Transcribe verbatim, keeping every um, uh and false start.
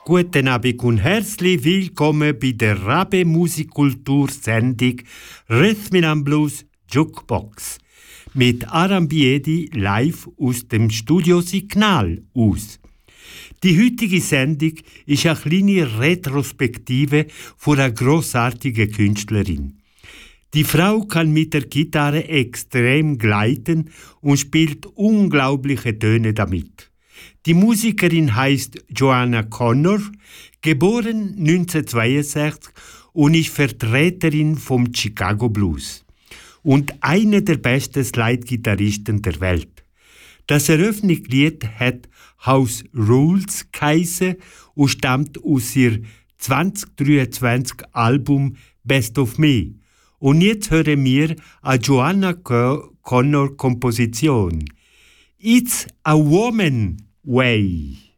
Guten Abend und herzlich willkommen bei der Rabe Musikkultur-Sendung Rhythm and Blues Jukebox mit Aram Biedi live aus dem Studio Signal aus. Die heutige Sendung ist eine kleine Retrospektive von einer grossartigen Künstlerin. Die Frau kann mit der Gitarre extrem gleiten und spielt unglaubliche Töne damit. Die Musikerin heißt Joanna Connor, geboren neunzehnhundertzweiundsechzig und ist Vertreterin vom Chicago Blues und eine der besten Slide-Gitarristen der Welt. Das Eröffnungslied hat House Rules geheissen und stammt aus ihr zwanzig dreiundzwanzig Album Best of Me. Und jetzt hören wir eine Joanna Connor Komposition. It's a Woman Way.